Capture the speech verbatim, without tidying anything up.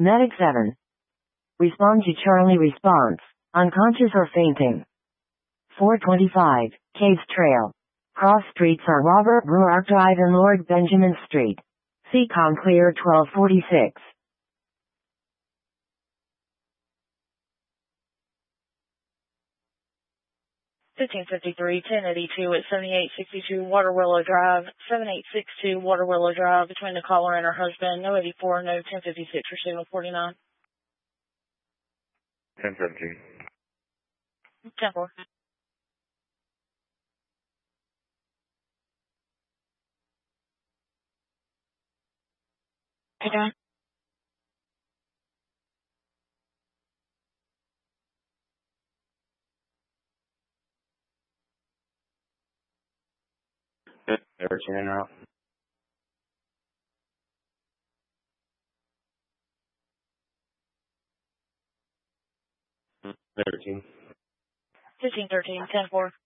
Medic seven. Respond to Charlie response. Unconscious or fainting. four twenty-five, Caves Trail. Cross streets are Robert Ruark Drive and Lord Benjamin Street. C COM clear twelve forty-six. fifteen fifty-three, ten eighty-two at seventy-eight sixty-two Water Willow Drive, seventy-eight sixty-two Water Willow Drive, between the caller and her husband, no eighty-four, no ten fifty-six for signal forty-nine. ten seventeen. ten four. Okay. thirteen en route. thirteen. fifteen thirteen, ten four.